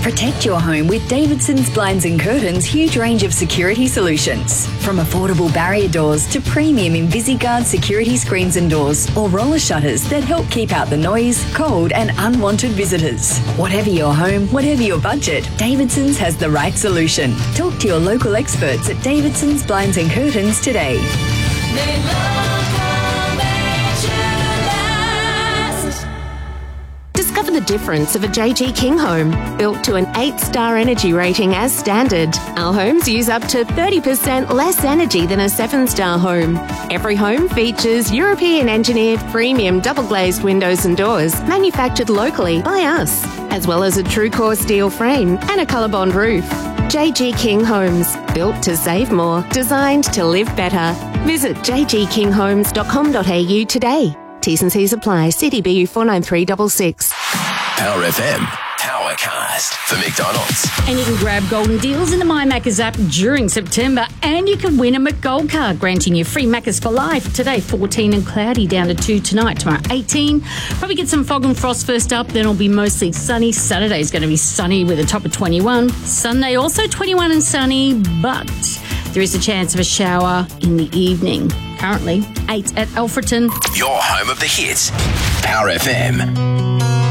Protect your home with Davidson's Blinds and Curtains' huge range of security solutions. From affordable barrier doors to premium InvisiGuard security screens and doors, or roller shutters that help keep out the noise, cold and unwanted visitors. Whatever your home, whatever your budget, Davidson's has the right solution. Talk to your local experts at Davidson's Blinds and Curtains today. Discover the difference of a JG King home, built to an 8-star energy rating as standard. Our homes use up to 30% less energy than a 7-star home. Every home features European-engineered premium double-glazed windows and doors, manufactured locally by us, as well as a true-core steel frame and a ColourBond roof. JG King Homes, built to save more, designed to live better. Visit jgkinghomes.com.au today. T's and C's apply. CDBU 49366. Power FM, Powercast for McDonald's. And you can grab golden deals in the My Maccas app during September, and you can win a McGold card, granting you free Maccas for life. Today, 14 and cloudy, down to 2 tonight. Tomorrow, 18. Probably get some fog and frost first up, then it'll be mostly sunny. Saturday's going to be sunny with a top of 21. Sunday, also 21 and sunny, but there is a chance of a shower in the evening. Currently, 8 at Alfreton. Your home of the hits. Power FM.